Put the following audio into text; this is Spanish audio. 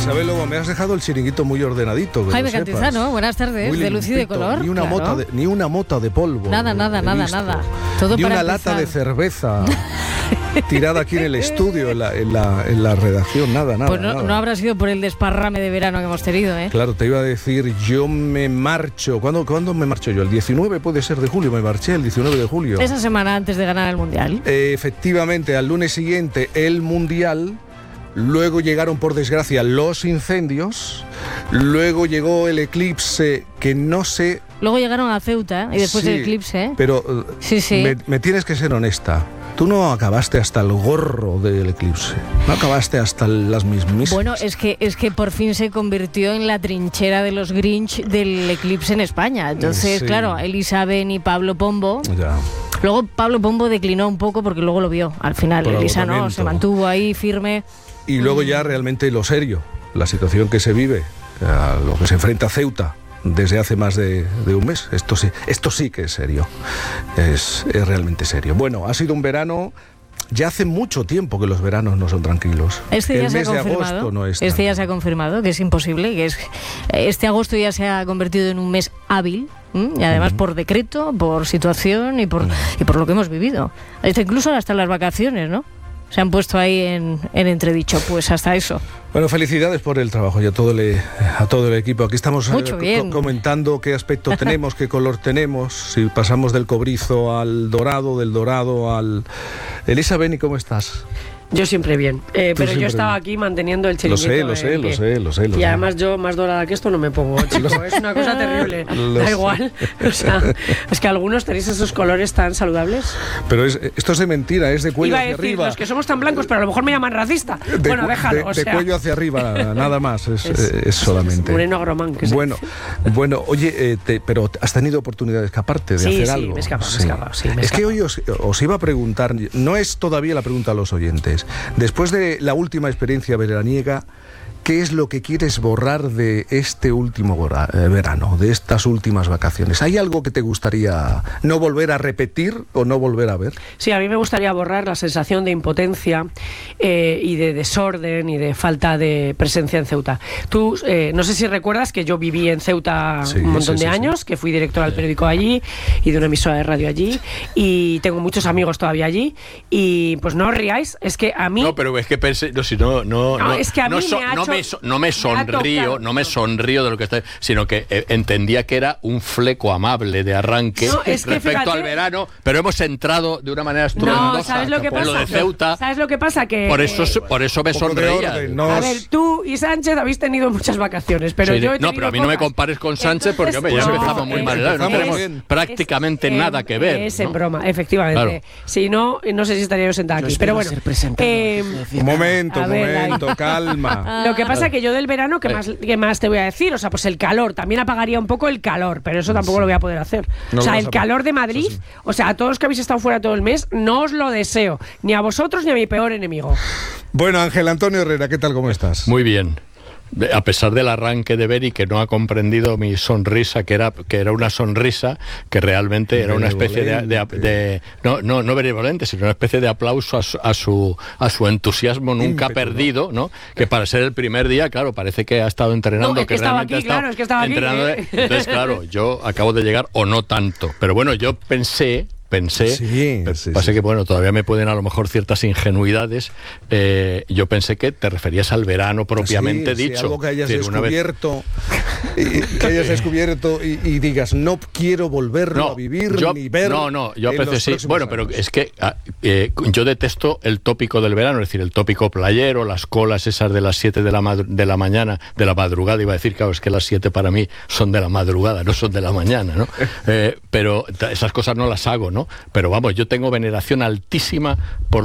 Isabel Lobo, me has dejado el chiringuito muy ordenadito. Jaime Cantizano, buenas tardes, muy de luz y de color. Ni una mota de polvo. Nada. Todo ni para una empezar. lata de cerveza tirada aquí en el estudio, en la redacción, nada. Pues no, nada. no habrá sido por el desparrame de verano que hemos tenido, ¿eh? Claro, te iba a decir, yo me marcho. ¿Cuándo me marcho yo? El 19 puede ser de julio, me marché el 19 de julio. Esa semana antes de ganar el Mundial. Efectivamente, al lunes siguiente el Mundial. Luego llegaron, por desgracia, los incendios. Luego llegó el eclipse, que no sé... Luego llegaron a Ceuta y después sí, el eclipse. Pero Sí. me tienes que ser honesta. Tú no acabaste hasta el gorro del eclipse. No acabaste hasta las mismísimas. Bueno, es que por fin se convirtió en la trinchera de los Grinch del eclipse en España. Entonces, Sí. claro, Elisa Ben y Pablo Pombo... Ya. Luego Pablo Pombo declinó un poco porque luego lo vio. Al final, Por Elisa no, agotamiento. se mantuvo ahí firme. Y luego ya realmente lo serio, la situación que se vive, a lo que se enfrenta Ceuta desde hace más de un mes. Esto sí que es serio, es realmente serio. Bueno, ha sido un verano, ya hace mucho tiempo que los veranos no son tranquilos. Este ya se ha mes de confirmado. agosto no es Este ya tan- se ha confirmado que es imposible, este agosto ya se ha convertido en un mes hábil. Y además por decreto, por situación y por lo que hemos vivido. Incluso hasta las vacaciones, ¿no? Se han puesto ahí en entredicho, pues hasta eso. Bueno, felicidades por el trabajo y a todo el equipo. Aquí estamos Mucho bien. comentando qué aspecto tenemos, qué color tenemos, si pasamos del cobrizo al dorado, del dorado al... Elisa Beni, ¿cómo estás? Yo siempre bien, pero siempre yo estaba bien. aquí manteniendo el chiringuito. Lo sé. Y además yo más dorada que esto no me pongo, chico, es una cosa terrible. Lo Da sé. igual, o sea, es que algunos tenéis esos colores tan saludables. Pero esto es de mentira, es de cuello Iba a hacia decir, arriba. los que somos tan blancos, pero a lo mejor me llaman racista. Bueno, déjalo, o de sea, cuello hacia arriba, nada más, es solamente. Moreno agromán, que se Bueno, oye, pero has tenido oportunidad de escaparte, de hacer algo. me he escapado. Es que hoy os iba a preguntar, no es todavía la pregunta a los oyentes, después de la última experiencia veraniega, ¿qué es lo que quieres borrar de este último verano, de estas últimas vacaciones? ¿Hay algo que te gustaría no volver a repetir o no volver a ver? Sí, a mí me gustaría borrar la sensación de impotencia y de desorden y de falta de presencia en Ceuta. Tú, no sé si recuerdas que yo viví en Ceuta Sí, un montón sí, de sí, años, que fui directora del periódico allí y de una emisora de radio allí, y tengo muchos amigos todavía allí, y pues no os riáis, es que a mí... No, pero es que pensé, es que a mí no me sonrío de lo que está, sino que entendía que era un fleco amable de arranque No, es que respecto fíjate, al verano, pero hemos entrado de una manera estruendosa. No, ¿sabes lo que pasa? Lo de Ceuta. ¿Sabes lo que pasa? Que Por eso me Un poco de sonreía. orden, ¿no? a ver, tú y Sánchez habéis tenido muchas vacaciones, pero Sí, yo he no, tenido pero a mí no me pocas. compares con Sánchez porque hombre, ya Entonces, empezamos muy mal. No empezamos tenemos bien. prácticamente nada que ver. Es ¿no? en broma, efectivamente. Claro. Si no, no sé si estaría yo sentada aquí. Pero bueno, Un momento, A ver, calma. lo que pasa es que yo del verano, ¿qué más te voy a decir? O sea, pues el calor, también apagaría un poco el calor, pero eso tampoco lo voy a poder hacer. No o sea, lo vas el a calor de Madrid, eso sí. o sea, a todos los que habéis estado fuera todo el mes, no os lo deseo, ni a vosotros ni a mi peor enemigo. Bueno, Ángel Antonio Herrera, ¿qué tal, cómo estás? Muy bien. A pesar del arranque de Beri, que no ha comprendido mi sonrisa, que era una sonrisa que realmente era una especie de no benevolente, sino una especie de aplauso a su entusiasmo nunca Ímpetu, perdido, ¿no? Que para ser el primer día, claro, parece que ha estado entrenando, No, es que estaba aquí, claro, es que estaba aquí, entrenando. Entonces, claro, yo acabo de llegar o no tanto, pero bueno, yo pensé, Sí, pasa que bueno, todavía me pueden a lo mejor ciertas ingenuidades. Yo pensé que te referías al verano propiamente Sí, dicho. algo que hayas Es decir, una vez- descubierto y digas, no quiero volverlo a vivir ni ver. Yo en pensé los sí. próximos Bueno, pero años. es que yo detesto el tópico del verano, es decir, el tópico playero, las colas esas de las 7 de la mañana, de la madrugada, iba a decir, claro, es que las 7 para mí son de la madrugada, no son de la mañana, ¿no? Pero esas cosas no las hago, ¿no? Pero vamos, yo tengo veneración altísima por